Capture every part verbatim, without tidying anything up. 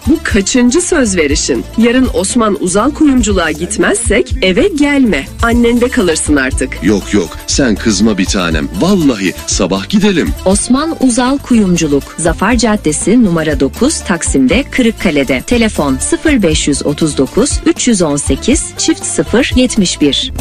Bu kaçıncı söz verişin? Yarın Osman Uzal kuyumculuğa gitmezsek eve gelme. Annende kalırsın artık. Yok yok, sen kızma bir tanem. Vallahi sabah gidelim. Osman Uzal Kuyumculuk, Zafer Caddesi numara dokuz, Taksim'de, Kırıkkale'de. Telefon sıfır beş otuz dokuz üç on sekiz çift sıfır yetmiş bir.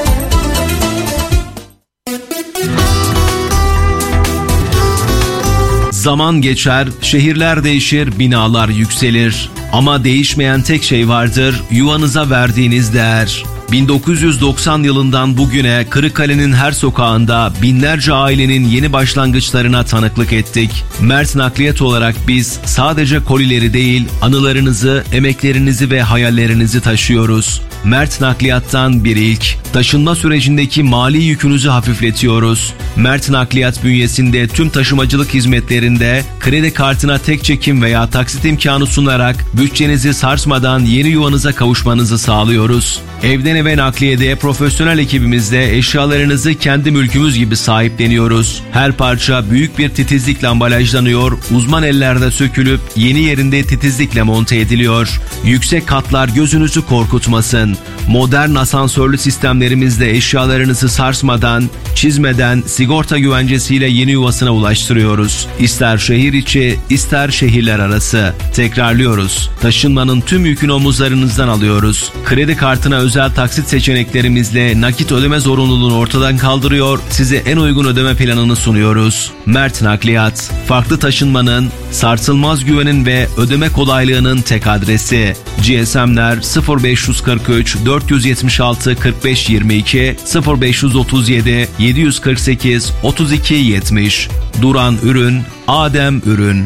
Zaman geçer, şehirler değişir, binalar yükselir. Ama değişmeyen tek şey vardır, yuvanıza verdiğiniz değer. bin dokuz yüz doksan yılından bugüne Kırıkkale'nin her sokağında binlerce ailenin yeni başlangıçlarına tanıklık ettik. Mert Nakliyat olarak biz sadece kolileri değil, anılarınızı, emeklerinizi ve hayallerinizi taşıyoruz. Mert Nakliyat'tan bir ilk. Taşınma sürecindeki mali yükünüzü hafifletiyoruz. Mert Nakliyat bünyesinde tüm taşımacılık hizmetlerinde kredi kartına tek çekim veya taksit imkanı sunarak bütçenizi sarsmadan yeni yuvanıza kavuşmanızı sağlıyoruz. Evden eve nakliyede profesyonel ekibimizle eşyalarınızı kendi mülkümüz gibi sahipleniyoruz. Her parça büyük bir titizlikle ambalajlanıyor, uzman ellerde sökülüp yeni yerinde titizlikle monte ediliyor. Yüksek katlar gözünüzü korkutmasın. Modern asansörlü sistemlerimizle eşyalarınızı sarsmadan, çizmeden, sigorta güvencesiyle yeni yuvasına ulaştırıyoruz. İster şehir içi, ister şehirler arası. Tekrarlıyoruz. Taşınmanın tüm yükünü omuzlarınızdan alıyoruz. Kredi kartına özel taksit seçeneklerimizle nakit ödeme zorunluluğunu ortadan kaldırıyor, size en uygun ödeme planını sunuyoruz. Mert Nakliyat, farklı taşınmanın, sarsılmaz güvenin ve ödeme kolaylığının tek adresi. G S M'ler sıfır beş kırk üç dört yetmiş altı kırk beş yirmi iki, sıfır beş otuz yedi yedi kırk sekiz otuz iki yetmiş. Duran ürün, Adem ürün.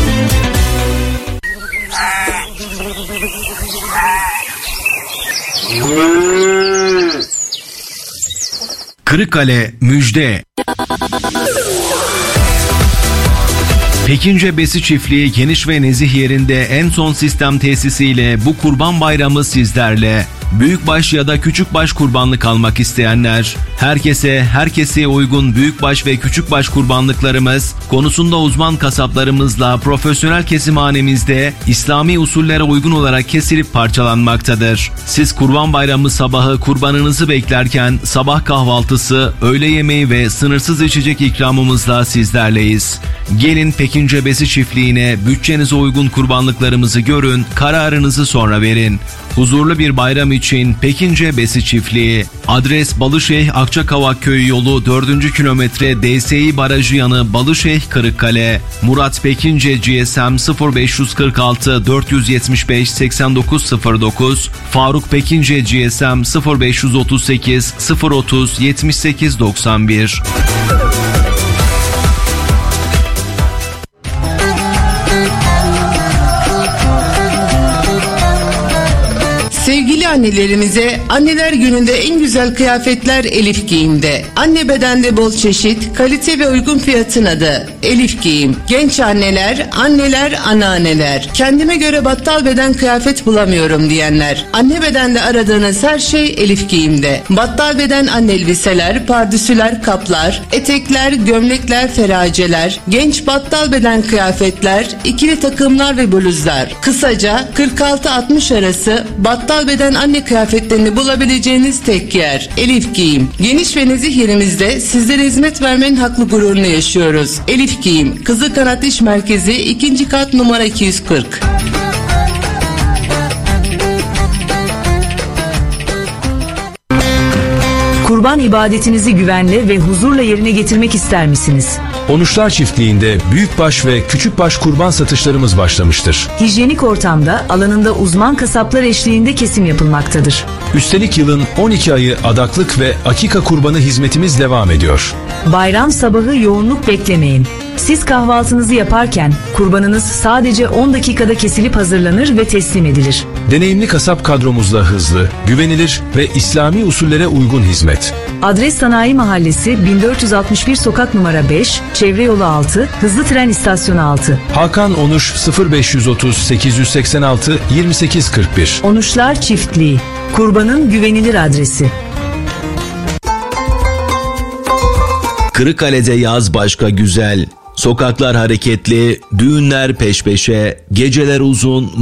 Kırıkkale müjde. Pekince Besi Çiftliği geniş ve nezih yerinde en son sistem tesisiyle bu Kurban Bayramı sizlerle. Büyükbaş ya da küçükbaş kurbanlık almak isteyenler, herkese, herkese uygun büyükbaş ve küçükbaş kurbanlıklarımız konusunda uzman kasaplarımızla profesyonel kesimhanemizde İslami usullere uygun olarak kesilip parçalanmaktadır. Siz Kurban Bayramı sabahı kurbanınızı beklerken sabah kahvaltısı, öğle yemeği ve sınırsız içecek ikramımızla sizlerleyiz. Gelin Pekince Besi Çiftliği'ne bütçenize uygun kurbanlıklarımızı görün, kararınızı sonra verin. Huzurlu bir bayram için Pekince Besi Çiftliği. Adres Balışehir Akçakavak Köyü yolu dördüncü kilometre D S İ Barajı yanı Balışehir Kırıkkale. Murat Pekince G S M sıfır beş kırk altı dört yetmiş beş seksen dokuz sıfır dokuz, Faruk Pekince G S M sıfır beş otuz sekiz sıfır otuz yetmiş sekiz doksan bir. Sevgili annelerimize Anneler Günü'nde en güzel kıyafetler Elif Giyim'de. Anne bedende bol çeşit, kalite ve uygun fiyatın adı Elif Giyim. Genç anneler, anneler, anneanneler. Kendime göre battal beden kıyafet bulamıyorum diyenler. Anne bedende aradığınız her şey Elif Giyim'de. Battal beden anne elbiseler, pardüsüler, kaplar, etekler, gömlekler, feraceler, genç battal beden kıyafetler, ikili takımlar ve bluzlar. Kısaca kırk altı altmış arası battal beden anne kıyafetlerini bulabileceğiniz tek yer Elif Giyim. Geniş ve nezih yerimizde sizlere hizmet vermenin haklı gururunu yaşıyoruz. Elif Giyim, Kızılkanat İş Merkezi ikinci kat numara iki yüz kırk. Kurban ibadetinizi güvenle ve huzurla yerine getirmek ister misiniz? Onuşlar Çiftliği'nde büyükbaş ve küçükbaş kurban satışlarımız başlamıştır. Hijyenik ortamda alanında uzman kasaplar eşliğinde kesim yapılmaktadır. Üstelik yılın on iki ayı adaklık ve akika kurbanı hizmetimiz devam ediyor. Bayram sabahı yoğunluk beklemeyin. Siz kahvaltınızı yaparken kurbanınız sadece on dakikada kesilip hazırlanır ve teslim edilir. Deneyimli kasap kadromuzla hızlı, güvenilir ve İslami usullere uygun hizmet. Adres Sanayi Mahallesi bin dört yüz altmış bir sokak numara beş, Çevre Yolu altı, Hızlı Tren İstasyonu altı. Hakan Onuş sıfır beş otuz sekiz yüz seksen altı yirmi sekiz kırk bir. Onuşlar Çiftliği, kurbanın güvenilir adresi. Kırıkkale'de yaz başka güzel. Sokaklar hareketli, düğünler peş peşe, geceler uzun,